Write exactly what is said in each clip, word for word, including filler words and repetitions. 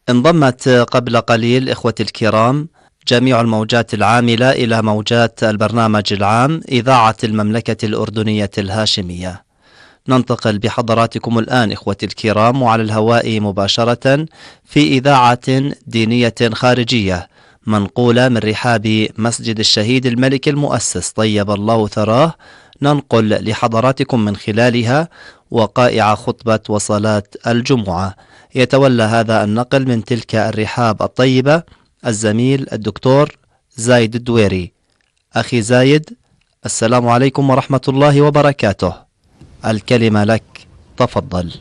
انضمت قبل قليل إخوتي الكرام جميع الموجات العاملة إلى موجات البرنامج العام إذاعة المملكة الأردنية الهاشمية. ننتقل بحضراتكم الآن إخوتي الكرام وعلى الهواء مباشرة في إذاعة دينية خارجية منقولة من رحاب مسجد الشهيد الملك المؤسس طيب الله ثراه، ننقل لحضراتكم من خلالها وقائع خطبة وصلاة الجمعة. يتولى هذا النقل من تلك الرحاب الطيبة الزميل الدكتور زايد الدويري. أخي زايد، السلام عليكم ورحمة الله وبركاته، الكلمة لك، تفضل.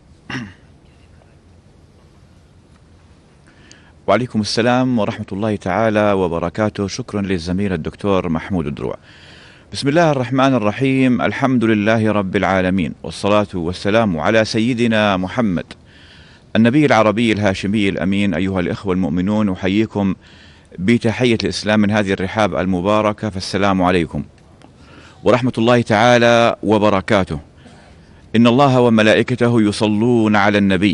وعليكم السلام ورحمة الله تعالى وبركاته. شكرا للزميل الدكتور محمود الدروع. بسم الله الرحمن الرحيم، الحمد لله رب العالمين، والصلاة والسلام على سيدنا محمد النبي العربي الهاشمي الأمين. أيها الإخوة المؤمنون، أحييكم بتحية الإسلام من هذه الرحاب المباركة، فالسلام عليكم ورحمة الله تعالى وبركاته. إن الله وملائكته يصلون على النبي،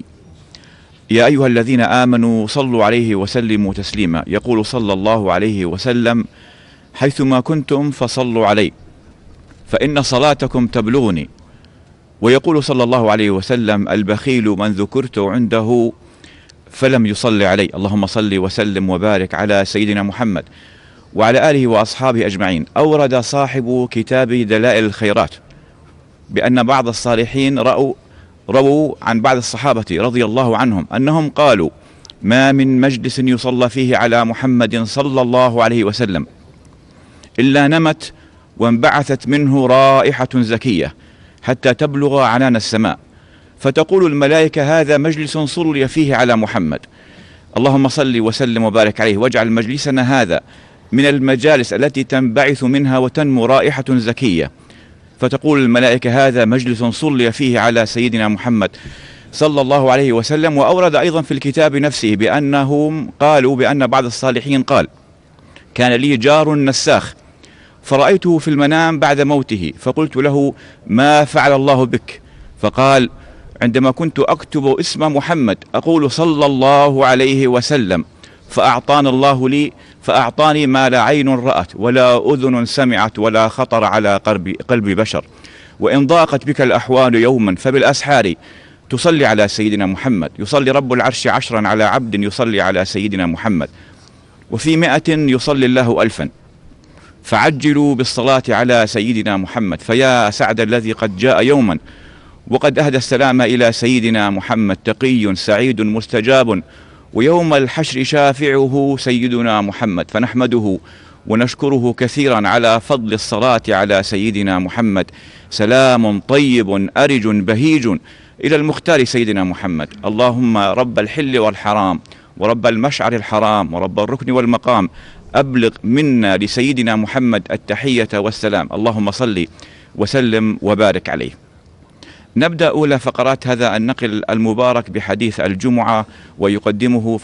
يا أيها الذين آمنوا صلوا عليه وسلموا تسليما. يقول صلى الله عليه وسلم: حيثما كنتم فصلوا علي فإن صلاتكم تبلغني. ويقول صلى الله عليه وسلم: البخيل من ذكرت عنده فلم يصلي علي. اللهم صل وسلم وبارك على سيدنا محمد وعلى آله وأصحابه أجمعين. أورد صاحب كتاب دلائل الخيرات بأن بعض الصالحين رأوا رووا عن بعض الصحابة رضي الله عنهم أنهم قالوا: ما من مجلس يصلى فيه على محمد صلى الله عليه وسلم إلا نمت وانبعثت منه رائحة زكية حتى تبلغ عنان السماء، فتقول الملائكة: هذا مجلس صلي فيه على محمد، اللهم صل وسلم وبارك عليه، واجعل مجلسنا هذا من المجالس التي تنبعث منها وتنمو رائحة زكية. فتقول الملائكة: هذا مجلس صلي فيه على سيدنا محمد صلى الله عليه وسلم. وأورد أيضا في الكتاب نفسه بأنهم قالوا بأن بعض الصالحين قال: كان لي جار نساخ فرأيته في المنام بعد موته، فقلت له: ما فعل الله بك؟ فقال: عندما كنت أكتب اسم محمد أقول صلى الله عليه وسلم فأعطاني الله لي فأعطاني ما لا عين رأت ولا أذن سمعت ولا خطر على قلب, قلب بشر. وإن ضاقت بك الأحوال يوما فبالأسحار تصلي على سيدنا محمد. يصلي رب العرش عشرا على عبد يصلي على سيدنا محمد، وفي مئة يصلي الله ألفا. فعجلوا بالصلاة على سيدنا محمد، فيا سعد الذي قد جاء يوما وقد أهدى السلام إلى سيدنا محمد، تقي سعيد مستجاب، ويوم الحشر شافعه سيدنا محمد. فنحمده ونشكره كثيرا على فضل الصلاة على سيدنا محمد. سلام طيب أرج بهيج إلى المختار سيدنا محمد. اللهم رب الحل والحرام ورب المشعر الحرام ورب الركن والمقام، أبلغ منا لسيدنا محمد التحية والسلام. اللهم صل وسلم وبارك عليه. نبدأ أولى فقرات هذا النقل المبارك بحديث الجمعة، ويقدمه